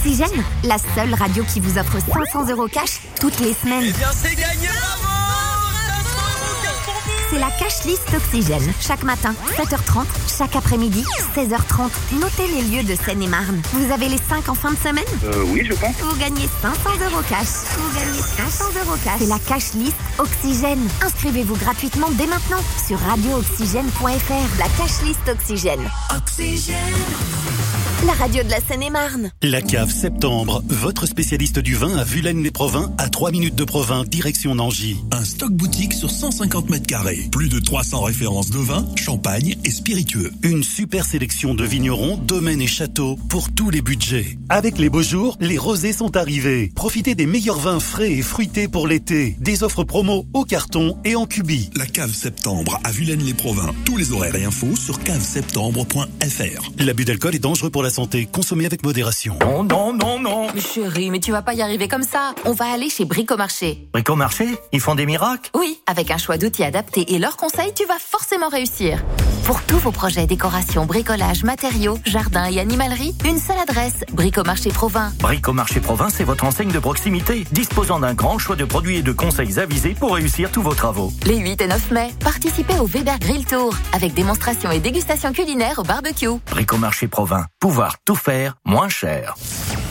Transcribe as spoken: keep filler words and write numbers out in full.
Oxygène, la seule radio qui vous offre cinq cents euros cash toutes les semaines. Eh bien, c'est gagné, bravo! C'est la cash list Oxygène. Chaque matin, sept heures trente, chaque après-midi, seize heures trente. Notez les lieux de Seine-et-Marne. Vous avez les cinq en fin de semaine? Euh, oui, je pense. Vous gagnez cinq cents euros cash. Vous gagnez cinq cents euros cash. C'est la cash list Oxygène. Inscrivez-vous gratuitement dès maintenant sur radio oxygène point f r. La cash list Oxygène. Oxygène. La radio de la Seine-et-Marne. La Cave Septembre, votre spécialiste du vin à Vulaines-les-Provins, à trois minutes de Provins, direction Nangy. Un stock boutique sur cent cinquante mètres carrés. Plus de trois cents références de vin, champagne et spiritueux. Une super sélection de vignerons, domaines et châteaux pour tous les budgets. Avec les beaux jours, les rosés sont arrivés. Profitez des meilleurs vins frais et fruités pour l'été. Des offres promo au carton et en cubi. La Cave Septembre à Vulaines-les-Provins. Tous les horaires et infos sur cave septembre point f r. L'abus d'alcool est dangereux pour la santé. Consommez avec modération. Non, non, non, non. Mais chérie, mais tu vas pas y arriver comme ça. On va aller chez Bricomarché. Bricomarché? Ils font des miracles? Oui, avec un choix d'outils adaptés et leurs conseils, tu vas forcément réussir. Pour tous vos projets décoration, bricolage, matériaux, jardin et animalerie, une seule adresse, Bricomarché Provins. Bricomarché Provins, c'est votre enseigne de proximité, disposant d'un grand choix de produits et de conseils avisés pour réussir tous vos travaux. Les huit et neuf mai, participez au Weber Grill Tour, avec démonstration et dégustation culinaire au barbecue. Bricomarché Provins, pouvoir tout faire moins cher.